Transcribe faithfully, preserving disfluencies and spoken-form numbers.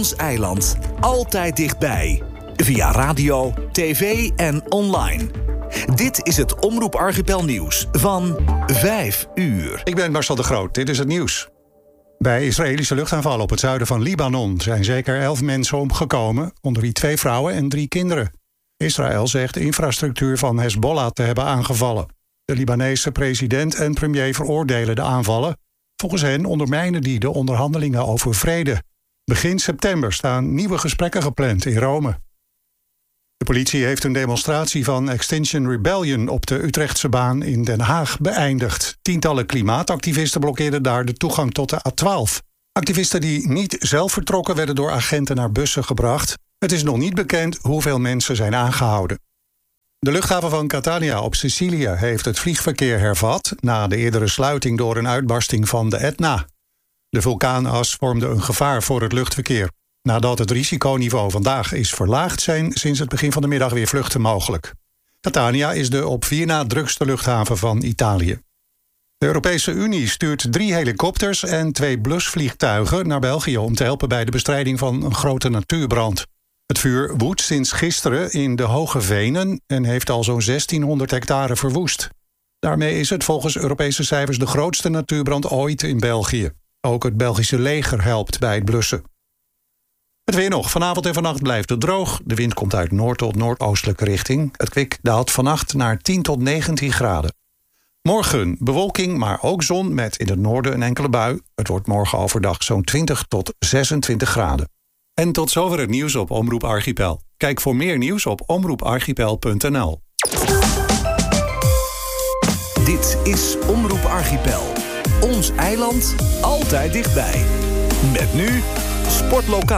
Ons eiland. Altijd dichtbij. Via radio, tv en online. Dit is het Omroep Archipel nieuws van vijf uur. Ik ben Marcel de Groot, dit is het nieuws. Bij Israëlische luchtaanvallen op het zuiden van Libanon zijn zeker elf mensen omgekomen, onder wie twee vrouwen en drie kinderen. Israël zegt de infrastructuur van Hezbollah te hebben aangevallen. De Libanese president en premier veroordelen de aanvallen. Volgens hen ondermijnen die de onderhandelingen over vrede. Begin september staan nieuwe gesprekken gepland in Rome. De politie heeft een demonstratie van Extinction Rebellion op de Utrechtse baan in Den Haag beëindigd. Tientallen klimaatactivisten blokkeerden daar de toegang tot de A twaalf. Activisten die niet zelf vertrokken werden door agenten naar bussen gebracht. Het is nog niet bekend hoeveel mensen zijn aangehouden. De luchthaven van Catania op Sicilië heeft het vliegverkeer hervat na de eerdere sluiting door een uitbarsting van de Etna. De vulkaanas vormde een gevaar voor het luchtverkeer. Nadat het risiconiveau vandaag is verlaagd, zijn sinds het begin van de middag weer vluchten mogelijk. Catania is de op vier na drukste luchthaven van Italië. De Europese Unie stuurt drie helikopters en twee blusvliegtuigen naar België om te helpen bij de bestrijding van een grote natuurbrand. Het vuur woedt sinds gisteren in de Hoge Venen en heeft al zo'n zestienhonderd hectare verwoest. Daarmee is het volgens Europese cijfers de grootste natuurbrand ooit in België. Ook het Belgische leger helpt bij het blussen. Het weer nog. Vanavond en vannacht blijft het droog. De wind komt uit noord tot noordoostelijke richting. Het kwik daalt vannacht naar tien tot negentien graden. Morgen bewolking, maar ook zon met in het noorden een enkele bui. Het wordt morgen overdag zo'n twintig tot zesentwintig graden. En tot zover het nieuws op Omroep Archipel. Kijk voor meer nieuws op omroep archipel punt n l. Dit is Omroep Archipel. Ons eiland, altijd dichtbij. Met nu Sportlokaal.